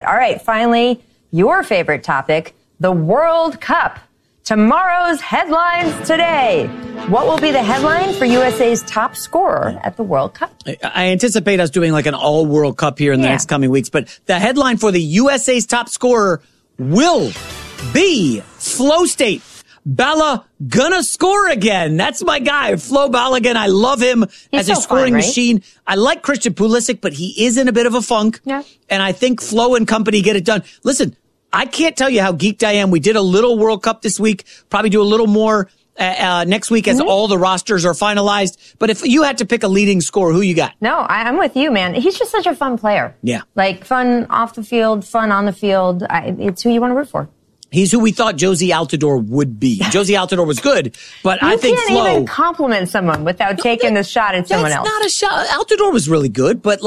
All right, finally, your favorite topic, the World Cup. Tomorrow's headlines today. What will be the headline for USA's top scorer at the World Cup? I anticipate us doing like an all World Cup here in the next coming weeks, but the headline for the USA's top scorer will be Flo State. Bala gonna score again. That's my guy, Flo Balogun. I love him as a scoring machine. I like Christian Pulisic, but he is in a bit of a funk. Yeah. And I think Flo and company get it done. Listen, I can't tell you how geeked I am. We did a little World Cup this week, probably do a little more next week as all the rosters are finalized. But if you had to pick a leading scorer, who you got? No, I'm with you, man. He's just such a fun player. Yeah. Like fun off the field, fun on the field. It's who you want to root for. He's who we thought Josie Altidore would be. Josie Altidore was good, but I think Flo... You can't even compliment someone without taking the shot at someone else. That's not a shot. Altidore was really good, but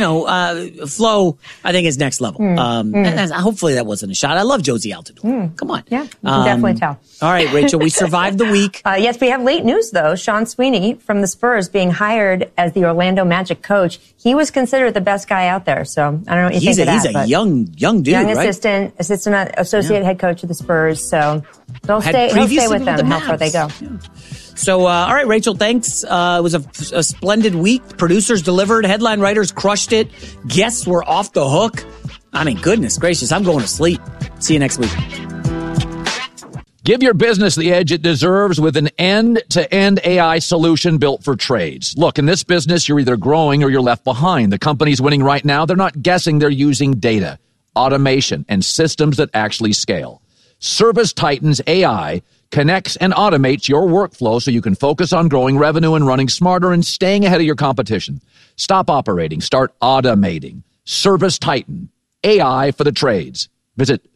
Flo, I think is next level. And hopefully that wasn't a shot. I love Josie Altidore. Come on. Yeah, you can definitely tell. All right, Rachel, we survived the week. Yes, we have late news, though. Sean Sweeney from the Spurs being hired as the Orlando Magic coach. He was considered the best guy out there, so I don't know what you think of that. He's a young dude, young right? assistant associate head coach of the Spurs, so he'll stay with them how far they go. Yeah. So, all right, Rachel, thanks. It was a splendid week. Producers delivered. Headline writers crushed it. Guests were off the hook. I mean, goodness gracious, I'm going to sleep. See you next week. Give your business the edge it deserves with an end-to-end AI solution built for trades. Look, in this business, you're either growing or you're left behind. The companies winning right now, they're not guessing, they're using data, automation, and systems that actually scale. ServiceTitan's AI connects and automates your workflow so you can focus on growing revenue and running smarter and staying ahead of your competition. Stop operating. Start automating. ServiceTitan. AI for the trades. Visit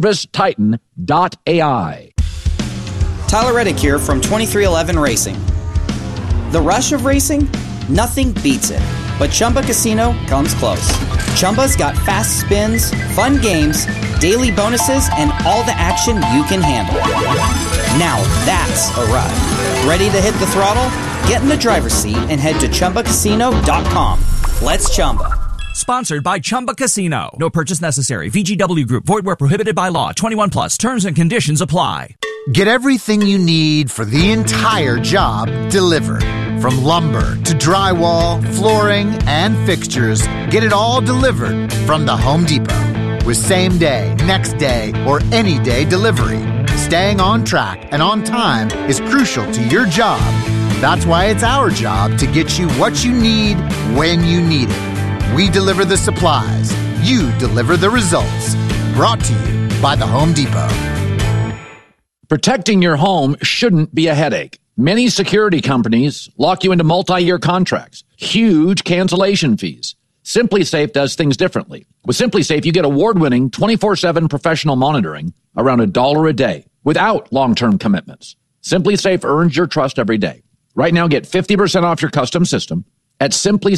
servicetitan.ai. Tyler Reddick here from 2311 Racing. The rush of racing? Nothing beats it. But Chumba Casino comes close. Chumba's got fast spins, fun games, daily bonuses, and all the action you can handle. Now that's a ride. Ready to hit the throttle? Get in the driver's seat and head to ChumbaCasino.com. Let's Chumba. Sponsored by Chumba Casino. No purchase necessary. VGW Group. Void where prohibited by law. 21 plus. Terms and conditions apply. Get everything you need for the entire job delivered. From lumber to drywall, flooring, and fixtures, get it all delivered from the Home Depot. With same day, next day, or any day delivery. Staying on track and on time is crucial to your job. That's why it's our job to get you what you need when you need it. We deliver the supplies. You deliver the results. Brought to you by the Home Depot. Protecting your home shouldn't be a headache. Many security companies lock you into multi-year contracts, huge cancellation fees. SimpliSafe does things differently. With SimpliSafe, you get award-winning 24/7 professional monitoring around $1 a day without long-term commitments. SimpliSafe earns your trust every day. Right now, get 50% off your custom system at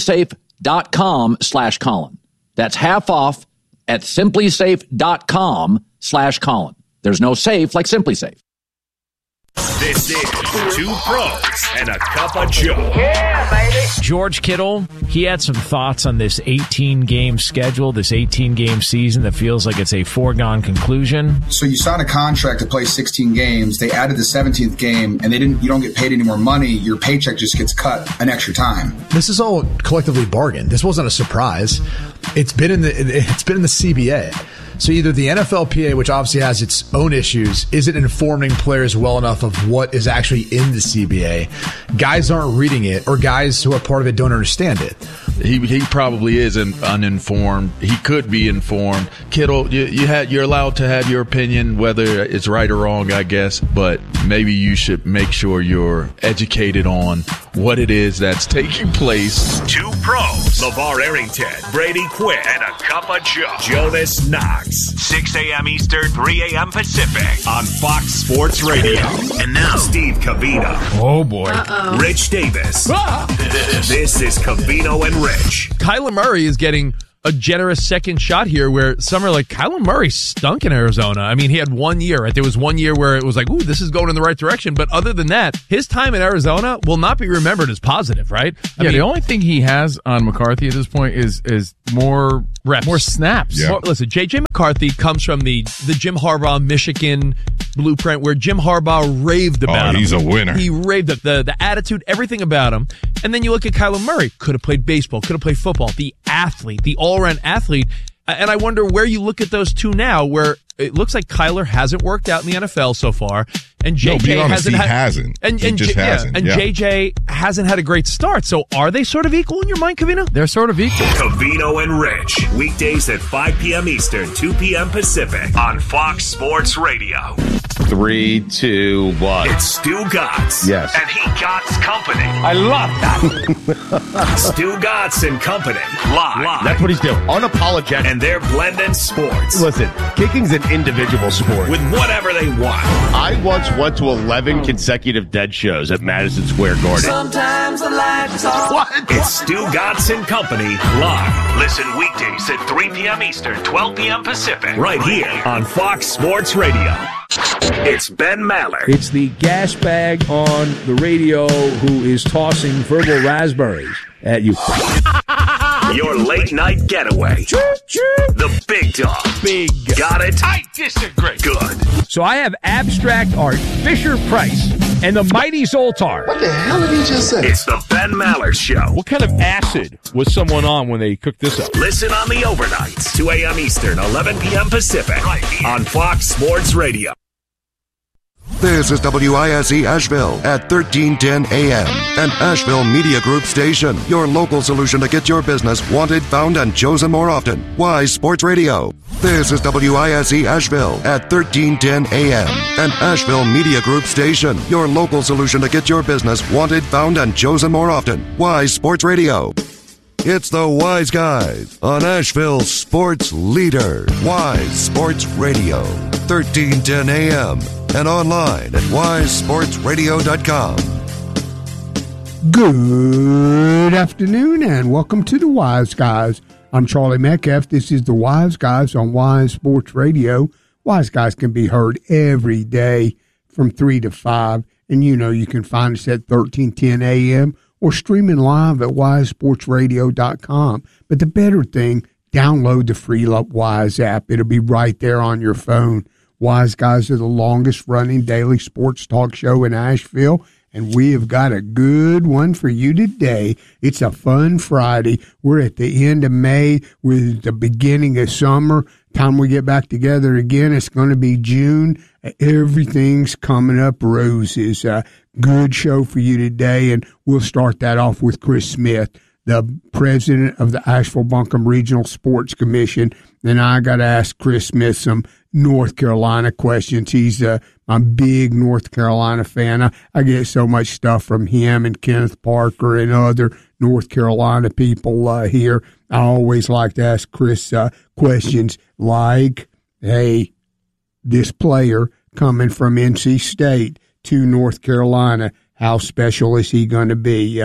simplysafe.com/Colin. That's half off at simplysafe.com/Colin. There's no safe like SimpliSafe. This is Two Pros and a Cup of Joe. Yeah, baby. George Kittle, he had some thoughts on this 18-game schedule, this 18-game season that feels like it's a foregone conclusion. So you sign a contract to play 16 games. They added the 17th game, and you don't get paid any more money. Your paycheck just gets cut an extra time. This is all collectively bargained. This wasn't a surprise. It's been in the CBA. So either the NFLPA, which obviously has its own issues, isn't informing players well enough of what is actually in the CBA. Guys aren't reading it, or guys who are part of it don't understand it. He probably is uninformed. He could be informed. Kittle, you're allowed to have your opinion, whether it's right or wrong, I guess, but maybe you should make sure you're educated on what it is that's taking place. Two Pros, LeVar Arrington, Brady Quinn, and a Cup of Joe. Jonas Knox. 6 a.m. Eastern, 3 a.m. Pacific on Fox Sports Radio. And now, Steve Covino. Oh, boy. Rich Davis. This is Covino and Rich. Kyler Murray is getting a generous second shot here where some are like, Kyler Murray stunk in Arizona. I mean, he had 1 year, right? There was 1 year where it was like, ooh, this is going in the right direction. But other than that, his time in Arizona will not be remembered as positive, right? I mean, the only thing he has on McCarthy at this point is more reps, more snaps. Yeah. Listen, J.J. McCarthy comes from the Jim Harbaugh Michigan blueprint where Jim Harbaugh raved about him. He's a winner. He raved at the attitude, everything about him. And then you look at Kyler Murray, could have played baseball, could have played football, the athlete, the all-around athlete. And I wonder where you look at those two now, where it looks like Kyler hasn't worked out in the NFL so far, and JJ hasn't. And JJ hasn't had a great start. So are they sort of equal in your mind, Covino? They're sort of equal. Covino and Rich, weekdays at 5 p.m. Eastern, 2 p.m. Pacific on Fox Sports Radio. 3, 2, 1. It's Stu Gatz. Yes. And he Gatz Company. I love that. Stu Gatz and Company. Live. That's what he's doing. Unapologetic. And they're blending sports. Listen, kicking's an individual sport. With whatever they want. I once went to 11 consecutive Dead shows at Madison Square Garden. Sometimes the lights off. What? It's Stu Gatz and Company live. Listen weekdays at 3 p.m. Eastern, 12 p.m. Pacific. Right here on Fox Sports Radio. It's Ben Maller. It's the gas bag on the radio who is tossing verbal raspberries at you. Your late night getaway. The big dog. Big. Got it? I disagree. Good. So I have abstract art, Fisher-Price, and the Mighty Zoltar. What the hell did he just say? It's the Ben Maller Show. What kind of acid was someone on when they cooked this up? Listen on the overnights, 2 a.m. Eastern, 11 p.m. Pacific, right here on Fox Sports Radio. This is WISE Asheville at 1310 AM, an Asheville Media Group station. Your local solution to get your business wanted, found, and chosen more often. Wise Sports Radio. This is WISE Asheville at 1310 AM, an Asheville Media Group station. Your local solution to get your business wanted, found, and chosen more often. Wise Sports Radio. It's the Wise Guys on Asheville's sports leader. Wise Sports Radio, 1310 AM. And online at wisesportsradio.com. Good afternoon and welcome to the Wise Guys. I'm Charlie Metcalf. This is the Wise Guys on Wise Sports Radio. Wise Guys can be heard every day from 3 to 5. And you know you can find us at 1310 AM or streaming live at wisesportsradio.com. But the better thing, download the free Wise app. It'll be right there on your phone. Wise Guys are the longest-running daily sports talk show in Asheville, and we have got a good one for you today. It's a fun Friday. We're at the end of May. We're at the beginning of summer. Time we get back together again, it's going to be June. Everything's coming up roses. Good show for you today, and we'll start that off with Chris Smith, the president of the Asheville-Buncombe Regional Sports Commission. And I got to ask Chris Smith some North Carolina questions. He's my big North Carolina fan. I get so much stuff from him and Kenneth Parker and other North Carolina people here. I always like to ask Chris questions like, hey, this player coming from NC State to North Carolina, how special is he going to be?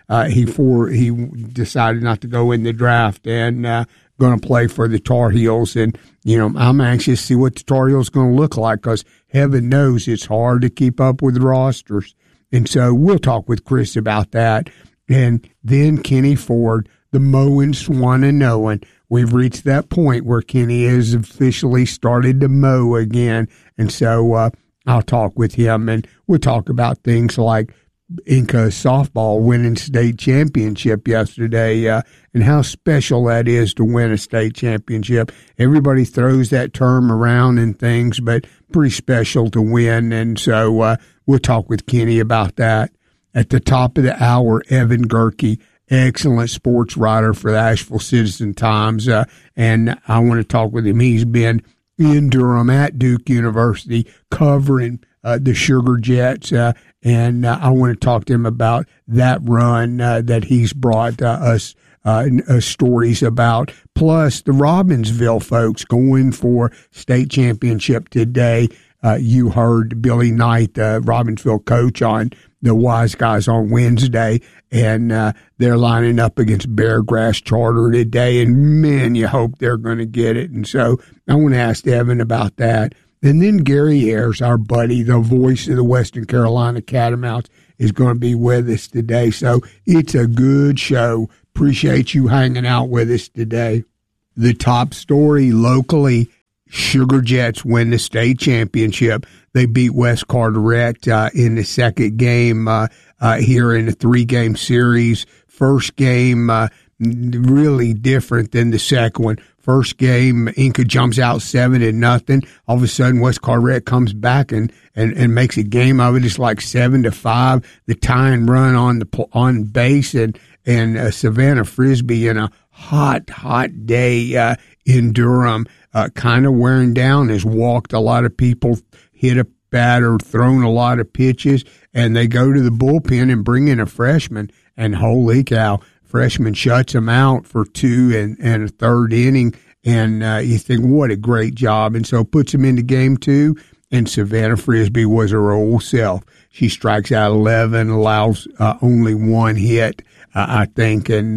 He decided not to go in the draft and going to play for the Tar Heels. And, you know, I'm anxious to see what the Tar Heels going to look like because heaven knows it's hard to keep up with rosters. And so we'll talk with Chris about that. And then Kenny Ford, the mowing, swan, and knowing. We've reached that point where Kenny has officially started to mow again. And so I'll talk with him, and we'll talk about things like Inca softball winning state championship yesterday, and how special that is to win a state championship. Everybody throws that term around and things, but pretty special to win. And so we'll talk with Kenny about that. At the top of the hour, Evan Gerke, excellent sports writer for the Asheville Citizen-Times, and I want to talk with him. He's been in Durham at Duke University covering the Sugar Jets, and I want to talk to him about that run that he's brought us stories about. Plus, the Robbinsville folks going for state championship today. You heard Billy Knight, the Robbinsville coach, on the Wise Guys on Wednesday, and they're lining up against Beargrass Charter today, and man, you hope they're going to get it. And so I want to ask Evan about that. And then Gary Ayers, our buddy, the voice of the Western Carolina Catamounts, is going to be with us today. So it's a good show. Appreciate you hanging out with us today. The top story locally, Sugar Jets win the state championship. They beat West Carteret in the second game here in a 3-game series. First game really different than the second one. First game, Inca jumps out 7-0. All of a sudden, West Carteret comes back and makes a game of it. It's like 7-5. The tying run on base and Savannah Frisbee in a hot day in Durham, kind of wearing down, has walked a lot of people, hit a batter, thrown a lot of pitches, and they go to the bullpen and bring in a freshman, and holy cow, freshman shuts him out for 2 and a third inning, and you think, what a great job. And so puts him into game 2, and Savannah Frisbee was her old self. She strikes out 11, allows only 1 hit, I think, and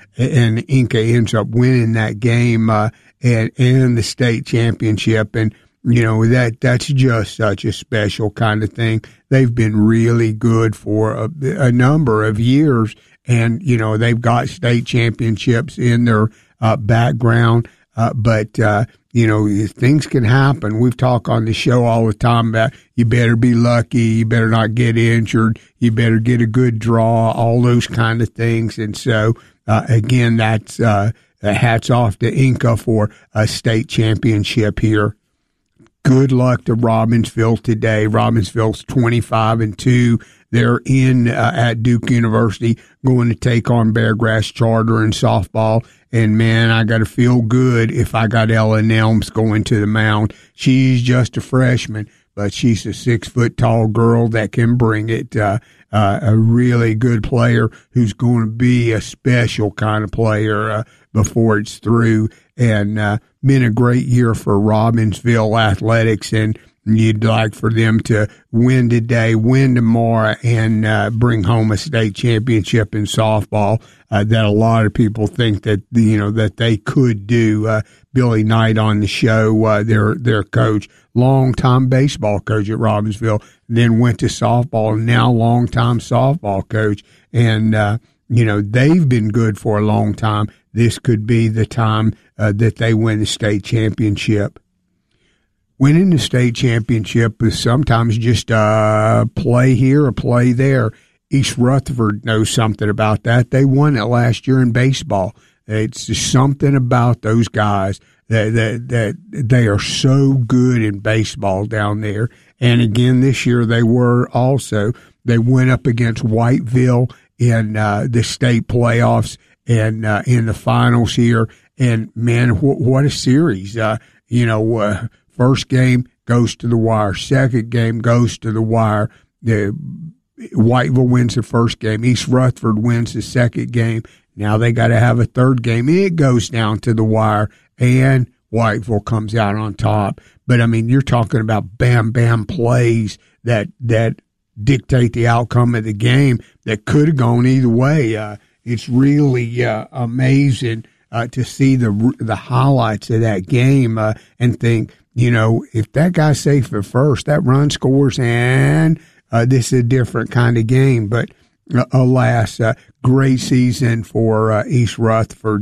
Inca ends up winning that game and the state championship. And you know, that's just such a special kind of thing. They've been really good for a number of years, and, you know, they've got state championships in their background. But you know, things can happen. We've talked on the show all the time about you better be lucky, you better not get injured, you better get a good draw, all those kind of things. And so, again, that's hats off to Inca for a state championship here. Good luck to Robbinsville today. Robbinsville's 25-2. They're in at Duke University, going to take on Beargrass Charter in softball. And man, I got to feel good if I got Ella Nelms going to the mound. She's just a freshman, but she's a 6-foot-tall girl that can bring it. A really good player who's going to be a special kind of player before it's through. And been a great year for Robbinsville athletics, and you'd like for them to win today, win tomorrow, and bring home a state championship in softball that a lot of people think that, you know, that they could do. Billy Knight on the show, their coach, longtime baseball coach at Robbinsville, then went to softball, and now longtime softball coach. And, you know, they've been good for a long time. This could be the time that they win the state championship. Winning the state championship is sometimes just a play here, a play there. East Rutherford knows something about that. They won it last year in baseball. It's just something about those guys that they are so good in baseball down there. And again, this year they were also. They went up against Whiteville in the state playoffs and in the finals here. And man, what a series! You know. First game goes to the wire. Second game goes to the wire. Whiteville wins the first game. East Rutherford wins the second game. Now they got to have a third game. It goes down to the wire, and Whiteville comes out on top. But, I mean, you're talking about bam-bam plays that dictate the outcome of the game that could have gone either way. It's really amazing to see the highlights of that game and think, you know, if that guy's safe at first, that run scores, and this is a different kind of game. But alas, great season for East Rutherford.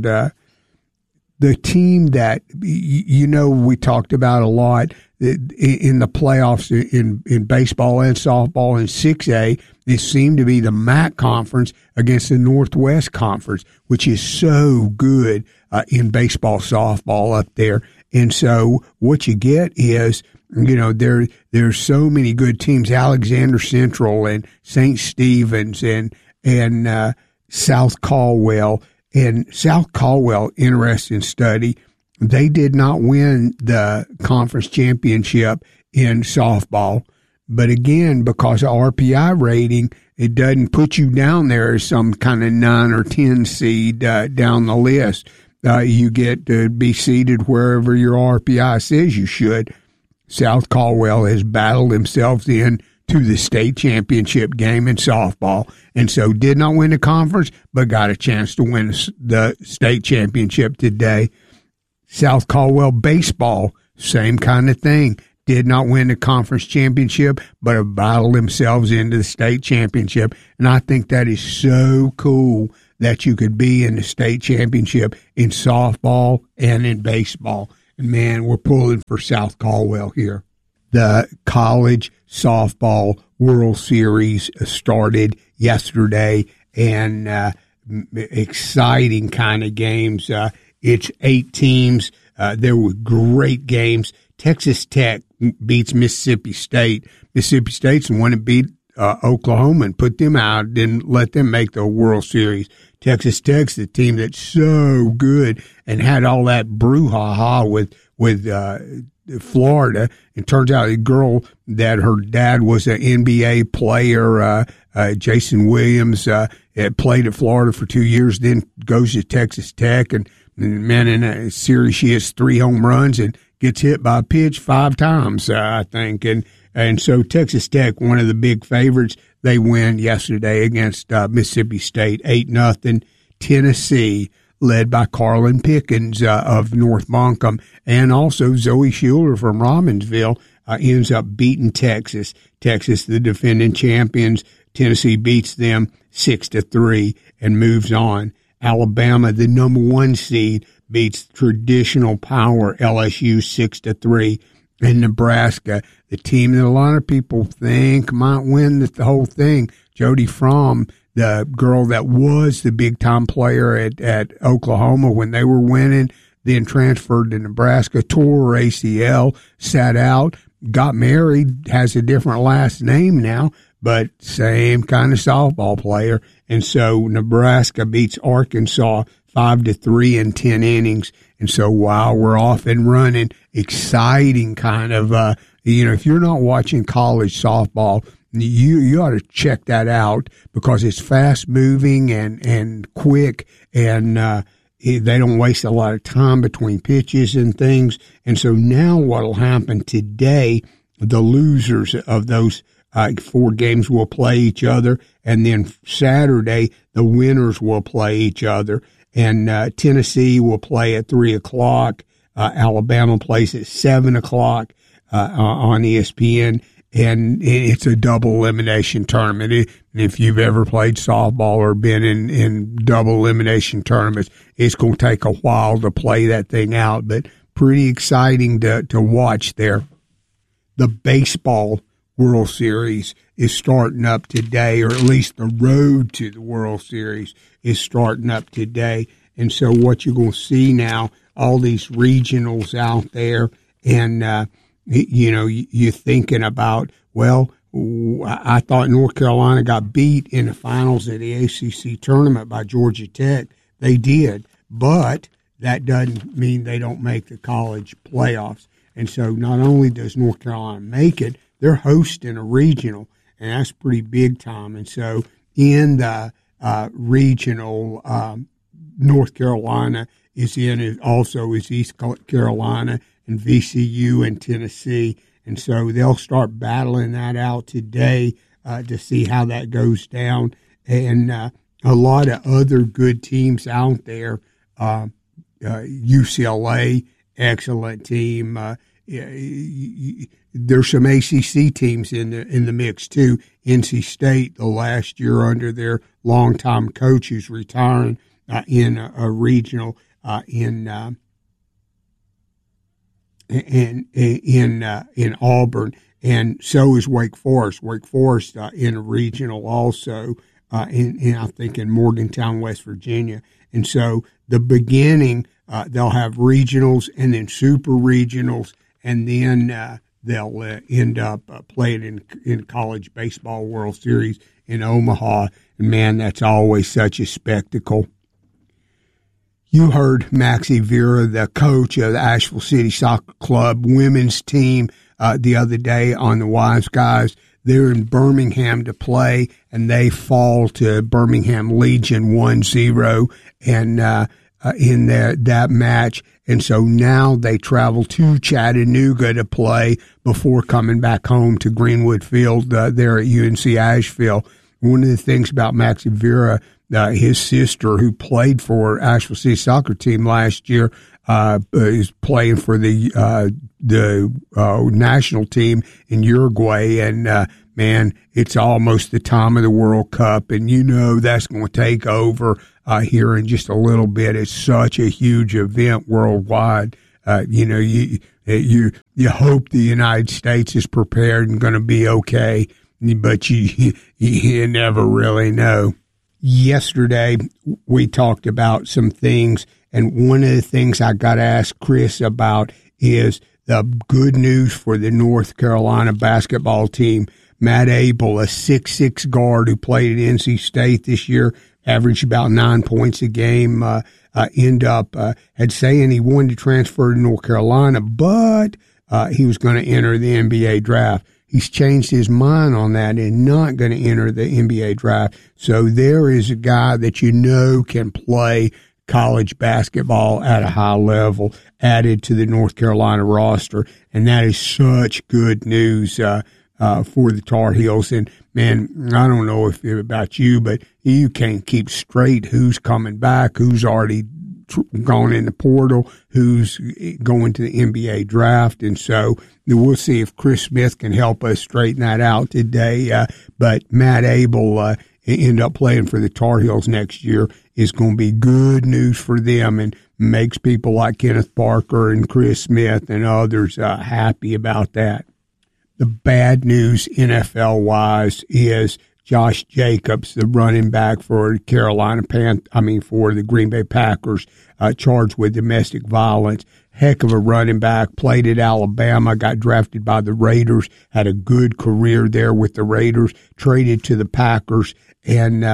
The team that, you know, we talked about a lot in the playoffs in baseball and softball in 6A, it seemed to be the MAC conference against the Northwest Conference, which is so good in baseball, softball up there. And so what you get is, you know, there's so many good teams, Alexander Central and St. Stephen's and South Caldwell. And South Caldwell, interesting study, they did not win the conference championship in softball. But again, because of RPI rating, it doesn't put you down there as some kind of 9 or 10 seed down the list. You get to be seated wherever your RPI says you should. South Caldwell has battled themselves in to the state championship game in softball, and so did not win the conference, but got a chance to win the state championship today. South Caldwell baseball, same kind of thing. Did not win the conference championship, but have battled themselves into the state championship. And I think that is so cool that you could be in the state championship in softball and in baseball. And, man, we're pulling for South Caldwell here. The college softball World Series started yesterday, and exciting kind of games. It's 8 teams. There were great games. Texas Tech beats Mississippi State. Mississippi State's the one that beat Oklahoma and put them out, didn't let them make the World Series. Texas Tech's the team that's so good and had all that brouhaha with Florida. It turns out a girl that her dad was an NBA player, Jason Williams, had played at Florida for 2 years, then goes to Texas Tech, and man, in a series she hits 3 home runs and gets hit by a pitch 5 times, I think. And so Texas Tech, one of the big favorites, they win yesterday against Mississippi State, 8-0. Tennessee, led by Carlin Pickens of North Buncombe, and also Zoe Schuler from Robbinsville, ends up beating Texas. Texas, the defending champions. Tennessee beats them 6-3 and moves on. Alabama, the number 1 seed, beats traditional power LSU 6-3. And Nebraska, the team that a lot of people think might win the whole thing, Jody Fromm, the girl that was the big-time player at Oklahoma when they were winning, then transferred to Nebraska, tore her ACL, sat out, got married, has a different last name now, but same kind of softball player. And so Nebraska beats Arkansas 5-3 in 10 innings. And so while we're off and running, exciting kind of, if you're not watching college softball, you ought to check that out because it's fast moving and quick, and they don't waste a lot of time between pitches and things. And so now what'll happen today, the losers of those 4 games will play each other, and then Saturday the winners will play each other. And Tennessee will play at 3:00. Alabama plays at 7:00 on ESPN, and it's a double elimination tournament. And if you've ever played softball or been in double elimination tournaments, it's going to take a while to play that thing out, but pretty exciting to watch there. The baseball World Series is starting up today, or at least the road to the World Series is starting up today. And so what you're going to see now, all these regionals out there, and, you're thinking about, well, I thought North Carolina got beat in the finals of the ACC tournament by Georgia Tech. They did, but that doesn't mean they don't make the college playoffs. And so not only does North Carolina make it, they're hosting a regional, and that's pretty big time. And so in the regional, North Carolina is in it, also is East Carolina and VCU and Tennessee. And so they'll start battling that out today to see how that goes down. And a lot of other good teams out there. UCLA, excellent team. There's some ACC teams in the mix too. NC State, the last year under their longtime coach who's retiring in a regional in Auburn, and so is Wake Forest. Wake Forest in a regional also, I think in Morgantown, West Virginia. And so the beginning, they'll have regionals and then super regionals, and then they'll end up playing in college baseball World Series in Omaha. And man, that's always such a spectacle. You heard Maxie Vera, the coach of the Asheville City Soccer Club women's team, the other day on the Wise Guys. They're in Birmingham to play, and they fall to Birmingham Legion 1-0, and in that match. And so now they travel to Chattanooga to play before coming back home to Greenwood Field there at UNC Asheville. One of the things about Maxi Vera, his sister, who played for Asheville City soccer team last year, is playing for the national team in Uruguay. And, man, it's almost the time of the World Cup, and that's going to take over here in just a little bit. It's such a huge event worldwide. You hope the United States is prepared and going to be okay, but you never really know. Yesterday, we talked about some things, and one of the things I got to ask Chris about is the good news for the North Carolina basketball team. Matt Abel, a 6'6" guard who played at NC State this year, averaged about 9 points a game, had saying he wanted to transfer to North Carolina, but he was going to enter the NBA draft. He's changed his mind on that and not going to enter the NBA draft. So there is a guy that can play college basketball at a high level added to the North Carolina roster, and that is such good news for the Tar Heels. And, man, I don't know if about you, but you can't keep straight who's coming back, who's already gone in the portal, who's going to the NBA draft. And so we'll see if Chris Smith can help us straighten that out today. But Matt Abel end up playing for the Tar Heels next year is going to be good news for them and makes people like Kenneth Parker and Chris Smith and others happy about that. The bad news NFL-wise is Josh Jacobs, the running back for for the Green Bay Packers, charged with domestic violence. Heck of a running back, played at Alabama, got drafted by the Raiders, had a good career there with the Raiders, traded to the Packers, and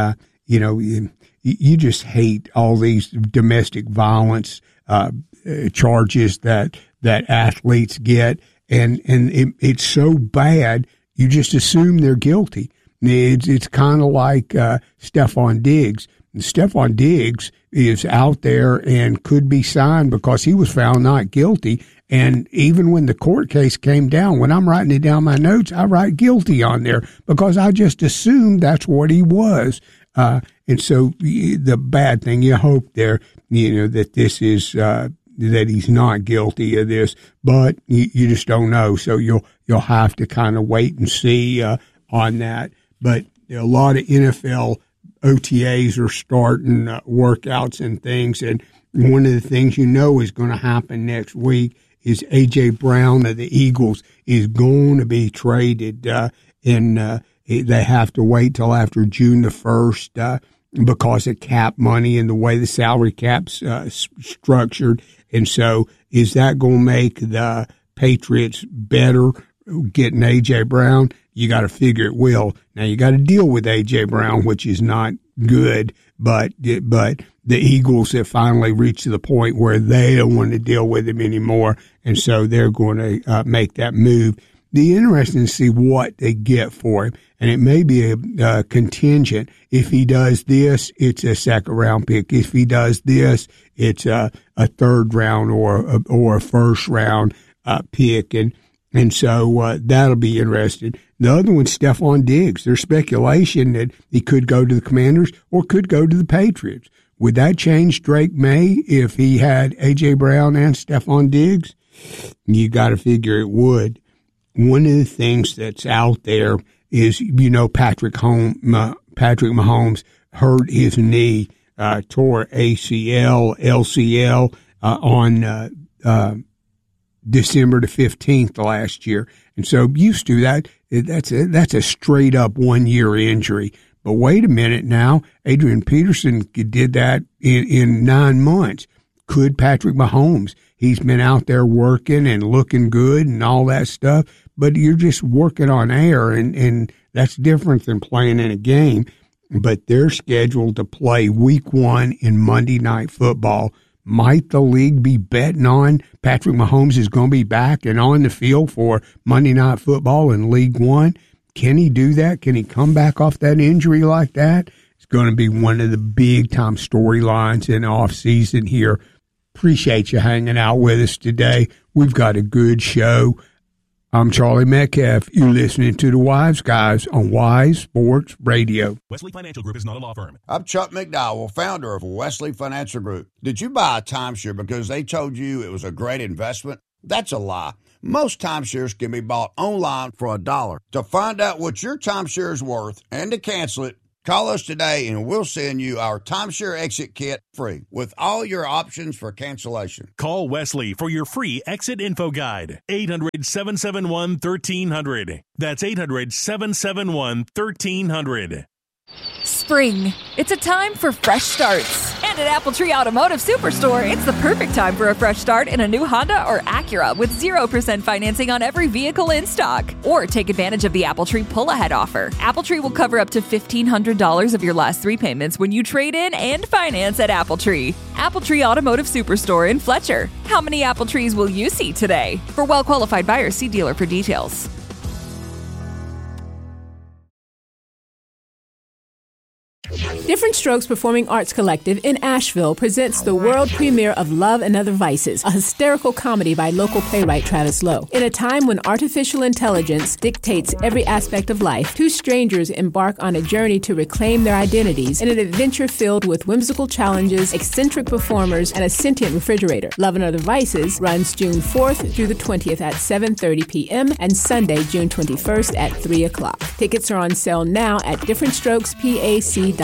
you just hate all these domestic violence charges that athletes get, and it's so bad you just assume they're guilty. It's kind of like Stephon Diggs. Stephon Diggs is out there and could be signed because he was found not guilty. And even when the court case came down, when I'm writing it down my notes, I write guilty on there because I just assumed that's what he was. And so the bad thing, you hope there, that this is that he's not guilty of this, but you just don't know. So you'll have to kind of wait and see on that. But a lot of NFL OTAs are starting workouts and things, and one of the things is going to happen next week is A.J. Brown of the Eagles is going to be traded, and they have to wait till after June the 1st because of cap money and the way the salary cap's structured. And so is that going to make the Patriots better getting A.J. Brown? You got to figure it will. Now you got to deal with A.J. Brown, which is not good, but the Eagles have finally reached the point where they don't want to deal with him anymore, and so they're going to make that move. Be interesting to see what they get for him, and it may be a contingent. If he does this, it's a second round pick. If he does this, it's a third round or a first round pick, and so that'll be interesting. The other one's Stephon Diggs. There's speculation that he could go to the Commanders or could go to the Patriots. Would that change Drake May if he had A.J. Brown and Stephon Diggs? You got to figure it would. One of the things that's out there is, Patrick Mahomes hurt his knee, tore ACL, LCL on December the 15th last year. And so used to that, that's a straight up 1 year injury. But wait a minute now, Adrian Peterson did that in 9 months. Could Patrick Mahomes? He's been out there working and looking good and all that stuff, but you're just working on air, and that's different than playing in a game. But they're scheduled to play week 1 in Monday Night Football. Might the league be betting on Patrick Mahomes is going to be back and on the field for Monday Night Football in League One? Can he do that? Can he come back off that injury like that? It's going to be one of the big-time storylines in the offseason here. Appreciate you hanging out with us today. We've got a good show. I'm Charlie Metcalf. You're listening to the Wise Guys on Wise Sports Radio. Wesley Financial Group is not a law firm. I'm Chuck McDowell, founder of Wesley Financial Group. Did you buy a timeshare because they told you it was a great investment? That's a lie. Most timeshares can be bought online for $1. To find out what your timeshare is worth and to cancel it, call us today and we'll send you our timeshare exit kit free with all your options for cancellation. Call Wesley for your free exit info guide. 800-771-1300. That's 800-771-1300. Spring. It's a time for fresh starts. And at Apple Tree Automotive Superstore, it's the perfect time for a fresh start in a new Honda or Acura with 0% financing on every vehicle in stock. Or take advantage of the Apple Tree pull-ahead offer. Apple Tree will cover up to $1,500 of your last 3 payments when you trade in and finance at Apple Tree. Apple Tree Automotive Superstore in Fletcher. How many Apple Trees will you see today? For well-qualified buyers, see dealer for details. Different Strokes Performing Arts Collective in Asheville presents the world premiere of Love and Other Vices, a hysterical comedy by local playwright Travis Lowe. In a time when artificial intelligence dictates every aspect of life, 2 strangers embark on a journey to reclaim their identities in an adventure filled with whimsical challenges, eccentric performers, and a sentient refrigerator. Love and Other Vices runs June 4th through the 20th at 7:30 p.m. and Sunday, June 21st at 3 o'clock. Tickets are on sale now at differentstrokespac.org.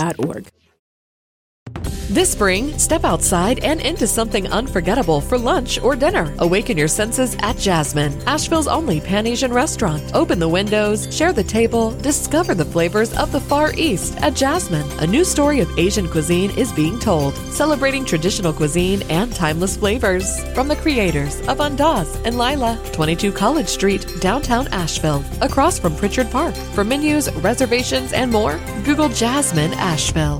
This spring, step outside and into something unforgettable for lunch or dinner. Awaken your senses at Jasmine, Asheville's only Pan-Asian restaurant. Open the windows, share the table, discover the flavors of the Far East at Jasmine. A new story of Asian cuisine is being told, celebrating traditional cuisine and timeless flavors. From the creators of Andaz and Lila, 22 College Street, downtown Asheville, across from Pritchard Park. For menus, reservations, and more, Google Jasmine Asheville.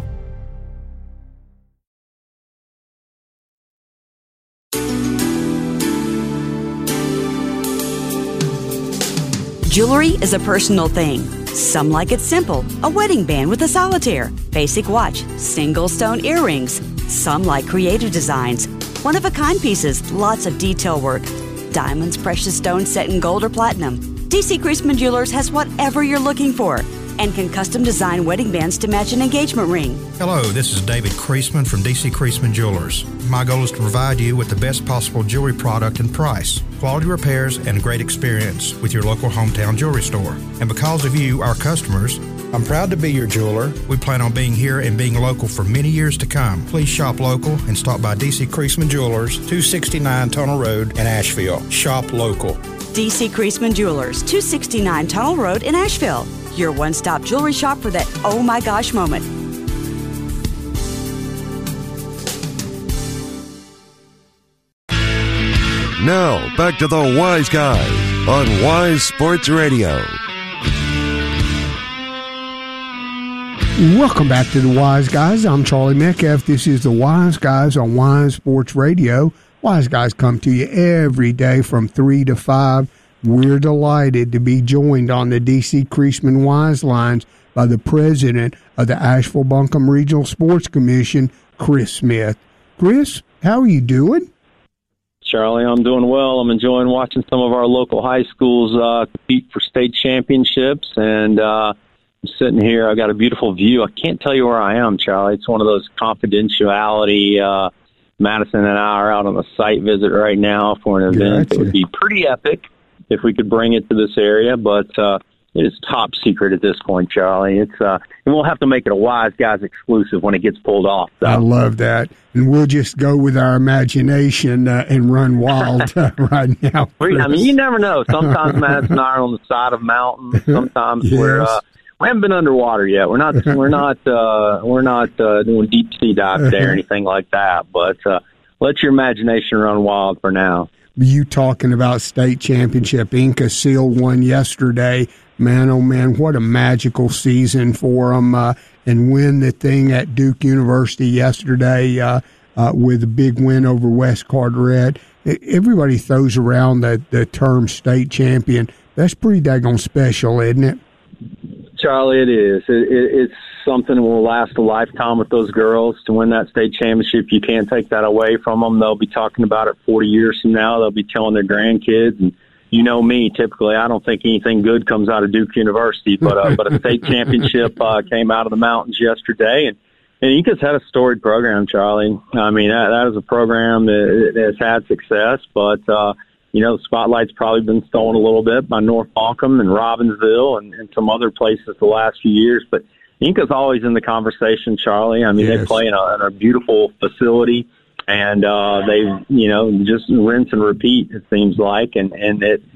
Jewelry is a personal thing. Some like it simple, a wedding band with a solitaire, basic watch, single stone earrings. Some like creative designs, one-of-a-kind pieces, lots of detail work. Diamonds, precious stones set in gold or platinum. DC Creasman Jewelers has whatever you're looking for and can custom design wedding bands to match an engagement ring. Hello, this is David Creasman from DC Creasman Jewelers. My goal is to provide you with the best possible jewelry product and price, quality repairs, and great experience with your local hometown jewelry store. And because of you, our customers, I'm proud to be your jeweler. We plan on being here and being local for many years to come. Please shop local and stop by DC Creasman Jewelers, 269 Tunnel Road in Asheville. Shop local. DC Creasman Jewelers, 269 Tunnel Road in Asheville. Your one-stop jewelry shop for that oh my gosh moment. Now, back to the Wise Guys on Wise Sports Radio. Welcome back to the Wise Guys. I'm Charlie Metcalf. This is the Wise Guys on Wise Sports Radio. Wise Guys come to you every day from 3 to 5. We're delighted to be joined on the DC Creasman Wise Lines by the president of the Asheville-Buncombe Regional Sports Commission, Chris Smith. Chris, how are you doing? Charlie, I'm doing well. I'm enjoying watching some of our local high schools compete for state championships, and I'm sitting here. I've got a beautiful view. I can't tell you where I am, Charlie. It's one of those confidentiality. Madison and I are out on a site visit right now for an event that would be pretty epic if we could bring it to this area, but it is top secret at this point, Charlie. It's and we'll have to make it a Wise Guys exclusive when it gets pulled off. So. I love that, and we'll just go with our imagination and run wild right now. I mean, you never know. Sometimes Madison and I are on the side of mountains. Sometimes we haven't been underwater yet. We're not doing deep sea dives there or anything like that. But let your imagination run wild for now. You talking about state championship. Inca Seal won yesterday. Man, oh man, what a magical season for them. And win the thing at Duke University yesterday with a big win over West Carteret. Everybody throws around the term state champion. That's pretty daggone special, isn't it? Charlie, it is. something that will last a lifetime with those girls to win that state championship. You can't take that away from them. They'll be talking about it 40 years from now. They'll be telling their grandkids. And you know me, typically, I don't think anything good comes out of Duke University, but a state championship came out of the mountains yesterday. And Inca's had a storied program, Charlie. I mean, that is a program that has had success, but, the spotlight's probably been stolen a little bit by North Balcom and Robbinsville and some other places the last few years. But Inca's always in the conversation, Charlie. I mean, They play in a beautiful facility, and they, just rinse and repeat, it seems like. And